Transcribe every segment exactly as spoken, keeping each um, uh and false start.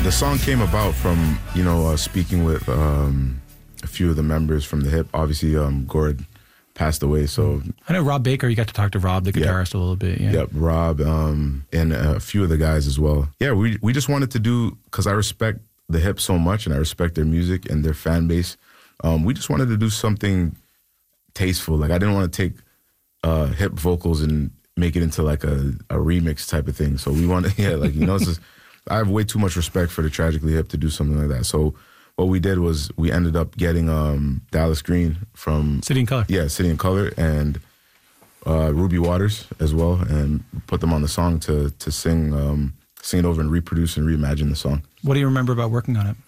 The song came about from, you know, uh, speaking with um, a few of the members from the Hip. Obviously, um, Gord passed away, so... I know Rob Baker, you got to talk to Rob, the guitarist, yeah. a little bit. Yeah. Yep, Rob, um, and a few of the guys as well. Yeah, we we just wanted to do, because I respect the Hip so much, and I respect their music and their fan base. Um, we just wanted to do something tasteful. Like, I didn't want to take uh, Hip vocals and make it into like a, a remix type of thing. So we wanted, yeah, like, you know, it's just, I have way too much respect for the Tragically Hip to do something like that. So what we did was we ended up getting um, Dallas Green from... City and Color. Yeah, City and Color, and uh, Ruby Waters as well, and put them on the song to to sing um, sing it over and reproduce and reimagine the song. What do you remember about working on it?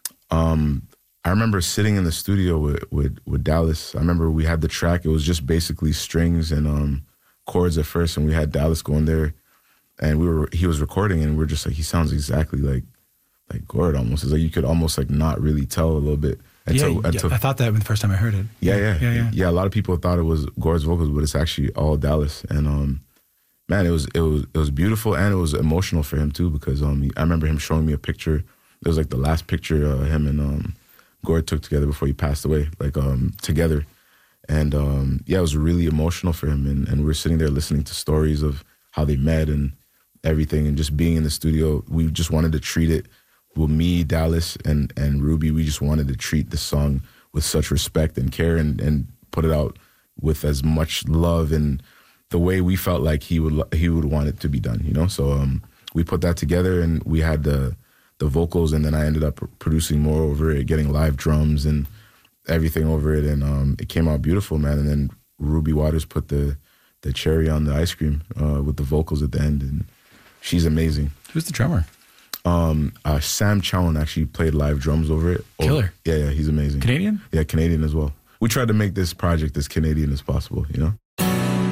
Um, I remember sitting in the studio with, with, with Dallas. I remember we had the track. It was just basically strings and um, chords at first, and we had Dallas going there, and we were he was recording, and we we're just like, he sounds exactly like like Gord almost. It's like you could almost like not really tell a little bit. Until, yeah, until, I thought that when the first time I heard it. Yeah, yeah, yeah, yeah. Yeah, a lot of people thought it was Gord's vocals, but it's actually all Dallas. And um, man, it was it was it was beautiful, and it was emotional for him too, because um, I remember him showing me a picture. It was like the last picture uh, him and um, Gord took together before he passed away, like um, together. And um, yeah, it was really emotional for him. And, and we were sitting there listening to stories of how they met and everything, and just being in the studio. We just wanted to treat it. Well, me, Dallas, and, and Ruby, we just wanted to treat the song with such respect and care, and, and put it out with as much love and the way we felt like he would he would want it to be done, you know? So um, we put that together, and we had the the vocals, and then I ended up producing more over it, getting live drums and everything over it, and um, it came out beautiful, man. And then Ruby Waters put the, the cherry on the ice cream uh, with the vocals at the end, and she's amazing. Who's the drummer? Um, uh, Sam Chowan actually played live drums over it. Killer. Yeah, yeah, he's amazing. Canadian? Yeah, Canadian as well. We tried to make this project as Canadian as possible, you know?